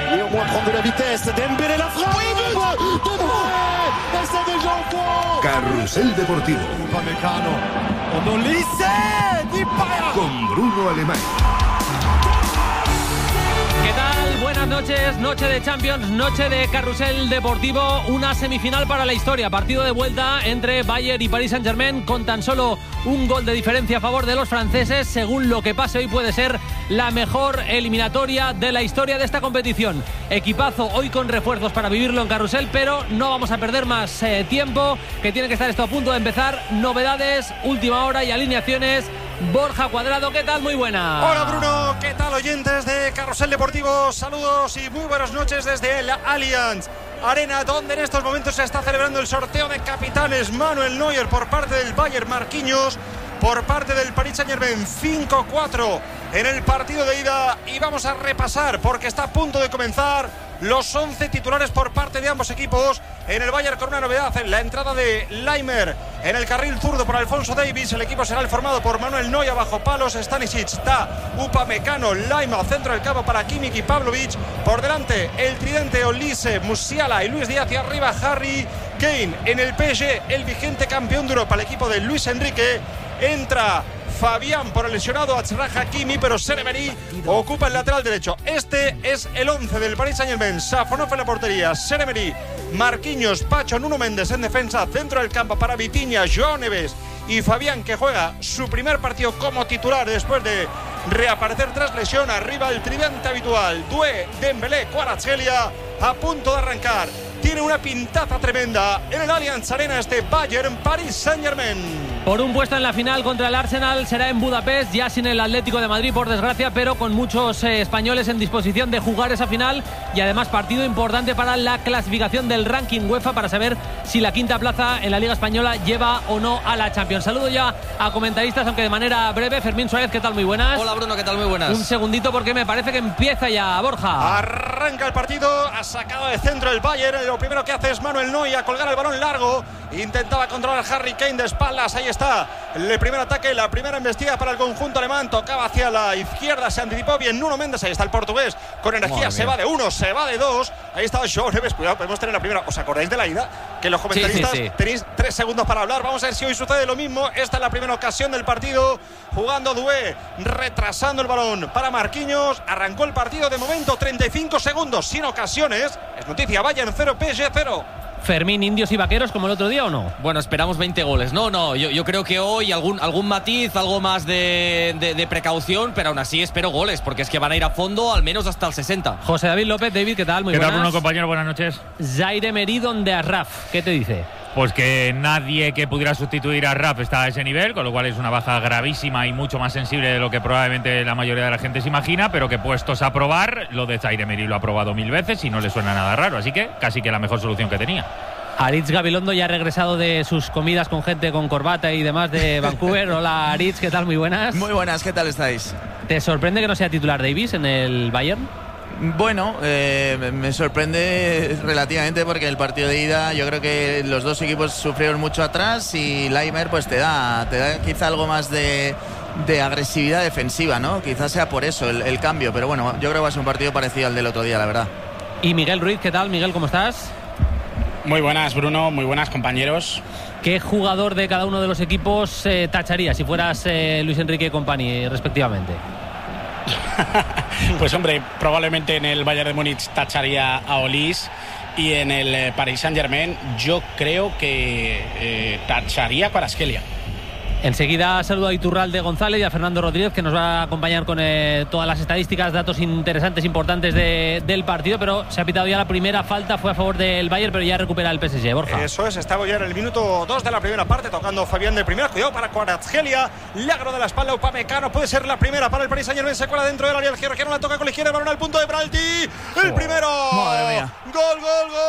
Il est au moins prendre de la vitesse. Dembélé la frappe. Oui, but. C'est déjà au fond. Carrusel Deportivo. Upamecano. Odolise. Di María. Con Bruno Alemán. ¿Qué tal? Buenas noches, noche de Champions, noche de Carrusel Deportivo, una semifinal para la historia, partido de vuelta entre Bayern y Paris Saint-Germain con tan solo un gol de diferencia a favor de los franceses. Según lo que pase hoy puede ser la mejor eliminatoria de la historia de esta competición. Equipazo hoy con refuerzos para vivirlo en Carrusel, pero no vamos a perder más tiempo, que tiene que estar esto a punto de empezar. Novedades, última hora y alineaciones. Borja Cuadrado, ¿qué tal? Muy buena. Hola Bruno, ¿qué tal oyentes de Carrusel Deportivo? Saludos y muy buenas noches desde el Allianz Arena, donde en estos momentos se está celebrando el sorteo de capitanes. Manuel Neuer por parte del Bayern, Marquinhos por parte del Paris Saint-Germain. 5-4 en el partido de ida y vamos a repasar, porque está a punto de comenzar, los 11 titulares por parte de ambos equipos. En el Bayern con una novedad, en la entrada de Laimer en el carril zurdo por Alphonso Davies. El equipo será el formado por Manuel Neuer bajo palos, Stanisic, está Upamecano, Laimer centro del campo para Kimmich y Pavlovic. Por delante el tridente Olise, Musiala y Luis Díaz, y arriba Harry Kane. En el PSG, el vigente campeón de Europa, el equipo de Luis Enrique. Entra Fabián por el lesionado Achraf Hakimi, pero Seremery ocupa el lateral derecho. Este es el 11 del Paris Saint-Germain. Safonov en la portería, Seremery, Marquinhos, Pacho, Nuno Méndez en defensa, centro del campo para Vitinha, Joao Neves y Fabián, que juega su primer partido como titular después de reaparecer tras lesión. Arriba el tridente habitual, Doué, Dembélé, Kvaratskhelia, a punto de arrancar. Tiene una pintaza tremenda en el Allianz Arena este Bayern Paris Saint-Germain. Por un puesto en la final contra el Arsenal, será en Budapest, ya sin el Atlético de Madrid por desgracia, pero con muchos españoles en disposición de jugar esa final, y además partido importante para la clasificación del ranking UEFA para saber si la quinta plaza en la Liga Española lleva o no a la Champions. Saludo ya a comentaristas, aunque de manera breve. Fermín Suárez, ¿qué tal? Muy buenas. Hola Bruno, ¿qué tal? Muy buenas. Un segundito porque me parece que empieza ya, Borja. Arranca el partido, ha sacado de centro el Bayern. Lo primero que hace es Manuel Neuer a colgar el balón largo. Intentaba controlar Harry Kane de espaldas. Ahí está el primer ataque, la primera embestida para el conjunto alemán. Tocaba hacia la izquierda, se anticipó bien Nuno Méndez. Ahí está el portugués con energía. Se va de uno, se va de dos. Ahí está Joao Neves. Cuidado, podemos tener la primera. ¿Os acordáis de la ida? Que los comentaristas tenéis 3 segundos para hablar. Vamos a ver si hoy sucede lo mismo. Esta es la primera ocasión del partido. Jugando Doué, retrasando el balón para Marquinhos. Arrancó el partido de momento, 35 segundos sin ocasiones. Es noticia, Bayern 0, PSG 0. Fermín, indios y vaqueros como el otro día, ¿o no? Bueno, esperamos 20 goles. No, yo creo que hoy algún matiz, algo más de precaución, pero aún así espero goles, porque es que van a ir a fondo al menos hasta el 60. José David López, David, ¿qué tal? Muy buenas. ¿Qué tal, Bruno, compañero? Buenas noches. Zaire Emery, donde Achraf, ¿qué te dice? Pues que nadie que pudiera sustituir a Achraf está a ese nivel, con lo cual es una baja gravísima y mucho más sensible de lo que probablemente la mayoría de la gente se imagina, pero que puestos a probar, lo de Zaire Emery lo ha probado 1000 veces y no le suena nada raro, así que casi que la mejor solución que tenía. Aritz Gabilondo ya ha regresado de sus comidas con gente con corbata y demás de Vancouver. Hola Aritz, ¿qué tal? Muy buenas. Muy buenas, ¿qué tal estáis? ¿Te sorprende que no sea titular Davies en el Bayern? Bueno, me sorprende relativamente, porque el partido de ida yo creo que los dos equipos sufrieron mucho atrás y Laimer pues te da quizá algo más de agresividad defensiva, ¿no? Quizás sea por eso el cambio, pero bueno, yo creo que va a ser un partido parecido al del otro día, la verdad. Y Miguel Ruiz, ¿qué tal? Miguel, ¿cómo estás? Muy buenas, Bruno, muy buenas, compañeros. ¿Qué jugador de cada uno de los equipos tacharía si fueras Luis Enrique y company, respectivamente? Pues hombre, probablemente en el Bayern de Múnich tacharía a Olise, y en el Paris Saint-Germain yo creo que tacharía a Kvaratskhelia. Enseguida saludo a Iturralde González y a Fernando Rodríguez, que nos va a acompañar con todas las estadísticas, datos interesantes, importantes del partido. Pero se ha pitado ya la primera falta, fue a favor del Bayern, pero ya recupera el PSG, Borja. Eso es, estaba ya en el minuto 2 de la primera parte, tocando Fabián de primera. Cuidado para Kvaratskhelia, lagro de la espalda, Upamecano, puede ser la primera para el Paris Saint-Germain. Se cuela dentro del área, el Georgiano la toca con la izquierda, balón al punto de penalti. El primero. Madre mía. Gol.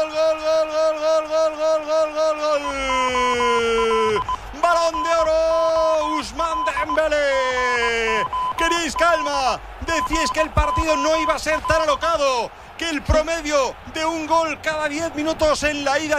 Balón de oro, Ousmane Dembélé. Queréis calma, decíais que el partido no iba a ser tan alocado, que el promedio de un gol cada 10 minutos en la ida